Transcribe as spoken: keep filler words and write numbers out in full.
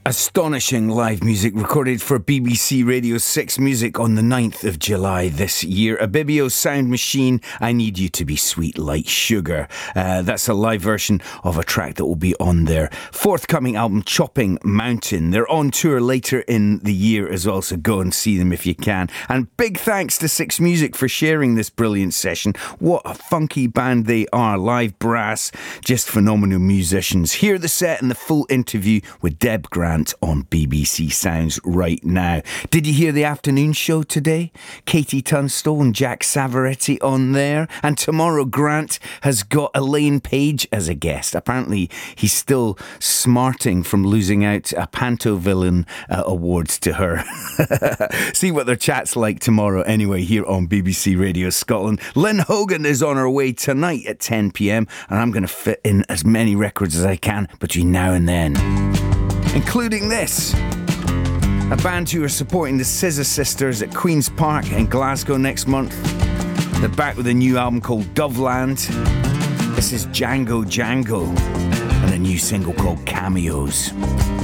Astonishing live music recorded for B B C Radio six Music on the ninth of July this year. Abibio Sound Machine, I Need You to Be Sweet Like Sugar. Uh, that's a live version of a track that will be on their forthcoming album, Chopping Mountain. They're on tour later in the year as well, so go and see them if you can. And big thanks to six Music for sharing this brilliant session. What a funky band they are. Live brass, just phenomenal musicians. Hear the set and the full interview with Deb Grant on B B C Sounds right now. Did you hear the afternoon show today? Katie Tunstall and Jack Savaretti on there. And tomorrow Grant has got Elaine Page as a guest. Apparently he's still smarting from losing out a Panto Villain uh, awards to her. See what their chat's like tomorrow anyway here on B B C Radio Scotland. Lynn Hogan is on her way tonight at ten p.m. and I'm going to fit in as many records as I can between now and then, including this. A band who are supporting the Scissor Sisters at Queen's Park in Glasgow next month. They're back with a new album called Doveland. This is Django Django and a new single called Cameos.